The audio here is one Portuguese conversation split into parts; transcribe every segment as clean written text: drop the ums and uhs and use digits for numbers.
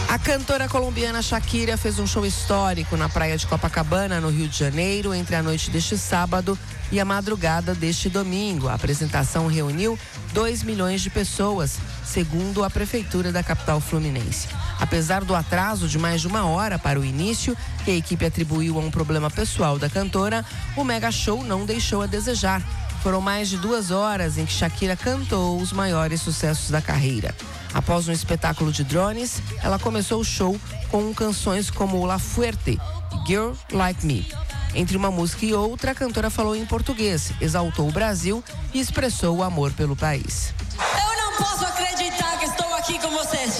A cantora colombiana Shakira fez um show histórico na praia de Copacabana, no Rio de Janeiro, entre a noite deste sábado e a madrugada deste domingo. A apresentação reuniu 2 milhões de pessoas, segundo a prefeitura da capital fluminense. Apesar do atraso de mais de 1 hora para o início, que a equipe atribuiu a um problema pessoal da cantora, o mega show não deixou a desejar. Foram mais de 2 horas em que Shakira cantou os maiores sucessos da carreira. Após um espetáculo de drones, ela começou o show com canções como La Fuerte e Girl Like Me. Entre uma música e outra, a cantora falou em português, exaltou o Brasil e expressou o amor pelo país. Eu não posso acreditar que estou aqui com vocês.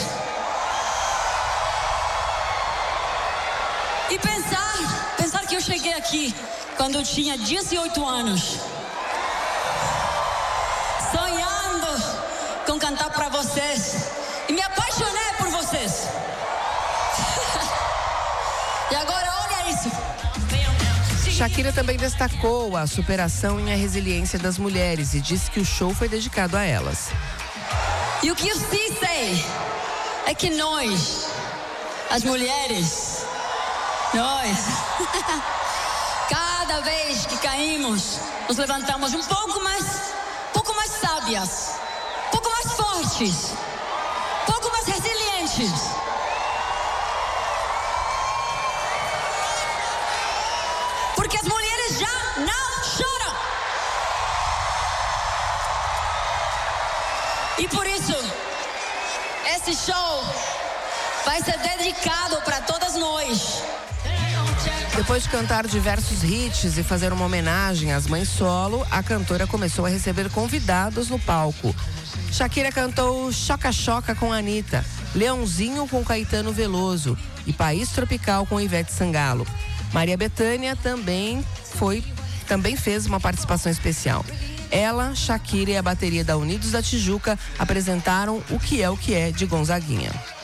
E pensar que eu cheguei aqui quando eu tinha 18 anos. Sonhando com cantar para vocês. E me apaixonei por vocês. E agora olha isso. Shakira também destacou a superação e a resiliência das mulheres e disse que o show foi dedicado a elas. E o que eu sim sei é que nós, as mulheres, cada vez que caímos, nos levantamos um pouco mais sábias, um pouco mais fortes, um pouco mais resilientes. Porque as mulheres já não choram. E por isso, esse show vai ser dedicado para todas nós. Depois de cantar diversos hits e fazer uma homenagem às mães solo, a cantora começou a receber convidados no palco. Shakira cantou Choca Choca com a Anitta, Leãozinho com Caetano Veloso e País Tropical com Ivete Sangalo. Maria Bethânia também fez uma participação especial. Ela, Shakira e a bateria da Unidos da Tijuca apresentaram O Que É de Gonzaguinha.